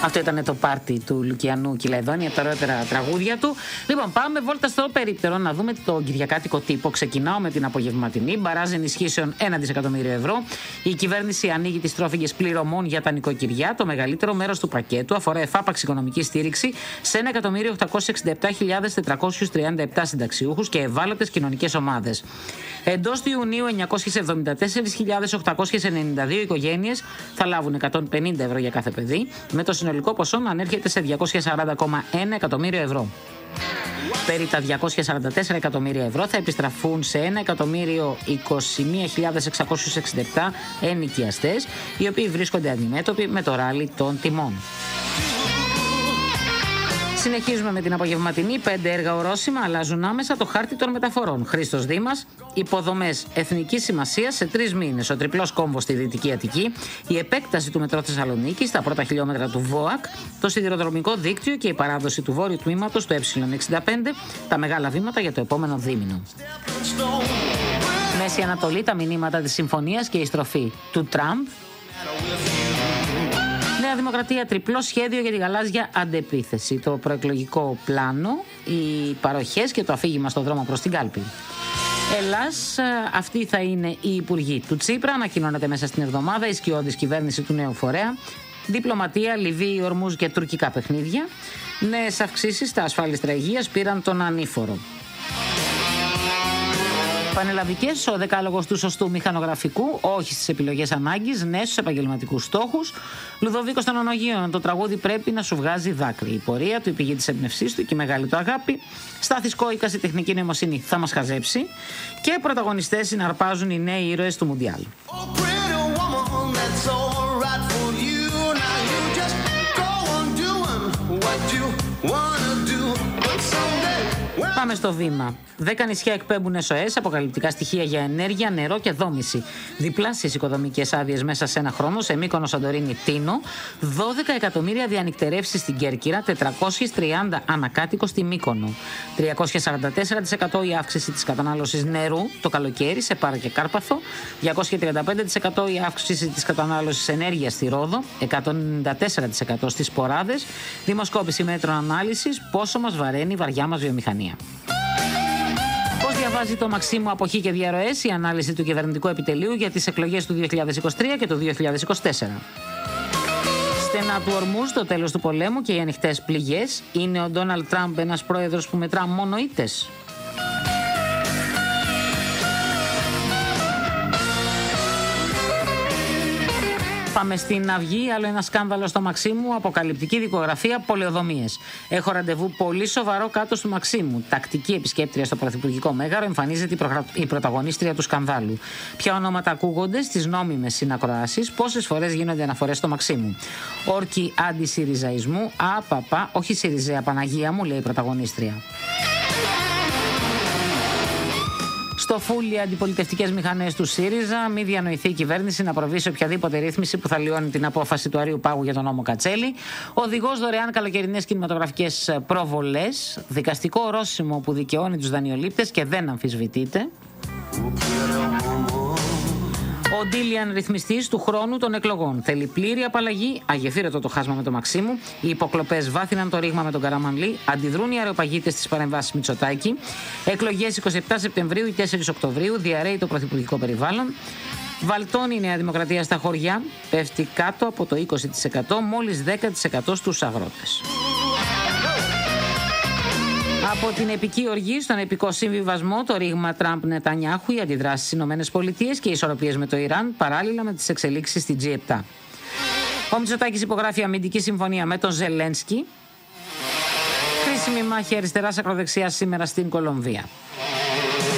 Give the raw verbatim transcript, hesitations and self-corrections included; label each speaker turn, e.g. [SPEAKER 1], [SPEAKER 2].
[SPEAKER 1] Αυτό ήταν το πάρτι του Λουκιανού Κυλαϊδόνη, από τα ωραιότερα τραγούδια του. Λοιπόν, πάμε βόλτα στο περίπτερο να δούμε τον κυριακάτικο τύπο. Ξεκινάω με την απογευματινή. Μπαράζ ενισχύσεων ένα δισεκατομμύριο ευρώ. Η κυβέρνηση ανοίγει τις τρόφιγγες πληρωμών για τα νοικοκυριά. Το μεγαλύτερο μέρος του πακέτου αφορά εφάπαξη οικονομική στήριξη σε ένα εκατομμύριο οκτακόσιες εξήντα επτά χιλιάδες τετρακόσιους τριάντα επτά συνταξιούχους και ευάλωτες κοινωνικές ομάδες. Εντός του Ιουνίου, εννιακόσιες εβδομήντα τέσσερις χιλιάδες οκτακόσιες ενενήντα δύο οικογένειες θα λάβουν εκατόν πενήντα ευρώ για κάθε παιδί, με το συνολικό ποσό να ανέρχεται σε διακόσια σαράντα κόμμα ένα εκατομμύριο ευρώ. Περί τα διακόσια σαράντα τέσσερα εκατομμύρια ευρώ θα επιστραφούν σε ένα εκατομμύριο είκοσι μία χιλιάδες εξακόσιους εξήντα επτά ενοικιαστές, οι οποίοι βρίσκονται αντιμέτωποι με το ράλι των τιμών. Συνεχίζουμε με την απογευματινή. Πέντε έργα ορόσημα αλλάζουν άμεσα το χάρτη των μεταφορών. Χρήστος Δήμας, υποδομές εθνικής σημασίας σε τρεις μήνες. Ο τριπλός κόμβος στη Δυτική Αττική, η επέκταση του μετρό Θεσσαλονίκη στα πρώτα χιλιόμετρα του ΒΟΑΚ, το σιδηροδρομικό δίκτυο και η παράδοση του βόρειου τμήματος του Ε εξήντα πέντε, τα μεγάλα βήματα για το επόμενο δίμηνο. Μέση Ανατολή, τα μηνύματα της συμφωνίας και η στροφή του Τραμπ. Νέα Δημοκρατία, τριπλό σχέδιο για τη γαλάζια αντεπίθεση. Το προεκλογικό πλάνο, οι παροχές και το αφήγημα στο δρόμο προς την κάλπη. Ελλάς, αυτή θα είναι η υπουργή του Τσίπρα. Ανακοινώνεται μέσα στην εβδομάδα η σκιώδης κυβέρνηση του νέου φορέα. Διπλωματία, Λιβύη, Ορμούζ και τουρκικά παιχνίδια. Νέες αυξήσεις στα ασφάλιστρα υγείας πήραν τον ανήφορο. Πανελλαδικές, ο δεκάλογος του σωστού μηχανογραφικού, όχι στις επιλογές ανάγκης, ναι στους επαγγελματικούς στόχους. Λουδοβίκος των Ονογείων, το τραγούδι πρέπει να σου βγάζει δάκρυ. Η πορεία του, η πηγή της έμπνευσής του και η μεγάλη του αγάπη. Στάθης Κόικας, η τεχνική νοημοσύνη θα μας χαζέψει. Και πρωταγωνιστές συναρπάζουν οι νέοι ήρωες του Μουντιάλ. Πάμε στο βήμα. Δέκα νησιά εκπέμπουν ες ο ες, αποκαλυπτικά στοιχεία για ενέργεια, νερό και δόμηση. Διπλάσιες οικοδομικές άδειες μέσα σε ένα χρόνο σε Μύκονο, Σαντορίνη, Τίνο. δώδεκα εκατομμύρια διανυκτερεύσεις στην Κέρκυρα, τετρακόσιες τριάντα ανακάτοικο στη Μύκονο. τριακόσια σαράντα τέσσερα τοις εκατό η αύξηση της κατανάλωσης νερού το καλοκαίρι σε Πάρο και Κάρπαθο. διακόσια τριάντα πέντε τοις εκατό η αύξηση της κατανάλωσης ενέργειας στη Ρόδο. εκατόν ενενήντα τέσσερα τοις εκατό στις Ποράδες. Δημοσκόπηση μέτρων ανάλυσης. Πόσο μας βαραίνει η βαριά μας βιομηχανία. Πώς διαβάζει το Μαξίμου αποχή και διαρροές η ανάλυση του κυβερνητικού επιτελείου για τις εκλογές του δύο χιλιάδες είκοσι τρία και του δύο χιλιάδες είκοσι τέσσερα. Στενά του Ορμούζ, το τέλος του πολέμου και οι ανοιχτές πληγές. Είναι ο Ντόναλντ Τραμπ ένας πρόεδρος που μετρά μόνο ήττες? Πάμε στην Αυγή, άλλο ένα σκάνδαλο στο Μαξίμου, αποκαλυπτική δικογραφία, πολεοδομίες. Έχω ραντεβού πολύ σοβαρό κάτω στο Μαξίμου. Τακτική επισκέπτρια στο Πρωθυπουργικό Μέγαρο, εμφανίζεται η, προγρα... η πρωταγωνίστρια του σκανδάλου. Ποια ονόματα ακούγονται στις νόμιμες συνακροάσεις, πόσες φορές γίνονται αναφορές στο Μαξίμου. Όρκοι αντισυριζαϊσμού, απαπα, όχι Σιριζέα, Παναγία μου, λέει η πρωταγωνίστρια. Στο φούλι αντιπολιτευτικές μηχανές του ΣΥΡΙΖΑ, μη διανοηθεί η κυβέρνηση να προβεί σε οποιαδήποτε ρύθμιση που θα λιώνει την απόφαση του Αρείου Πάγου για τον νόμο Κατσέλη. Οδηγός δωρεάν καλοκαιρινές κινηματογραφικές προβολές. Δικαστικό ορόσημο που δικαιώνει τους δανειολήπτες και δεν αμφισβητείται. Ο Ντίλιαν, ρυθμιστής του χρόνου των εκλογών. Θέλει πλήρη απαλλαγή, αγεφύρωτο το χάσμα με το Μαξίμου. Οι υποκλοπές βάθυναν το ρήγμα με τον Καραμανλή. Αντιδρούν οι αεροπαγίτες στις παρεμβάσεις Μητσοτάκη. Εκλογές εικοστή εβδόμη Σεπτεμβρίου ή τέσσερις Οκτωβρίου. Διαρρέει το πρωθυπουργικό περιβάλλον. Βαλτώνει η Νέα Δημοκρατία στα χωριά. Πέφτει κάτω από το είκοσι τοις εκατό, μόλις δέκα τοις εκατό στους αγρότες. Από την επική οργή στον επικό συμβιβασμό, το ρήγμα Τραμπ-Νετανιάχου, οι αντιδράσεις στις ΗΠΑ και οι ισορροπίες με το Ιράν, παράλληλα με τις εξελίξεις στη τζι επτά. Ο Μητσοτάκης υπογράφει αμυντική συμφωνία με τον Ζελένσκι. Κρίσιμη μάχη αριστεράς ακροδεξιάς σήμερα στην Κολομβία.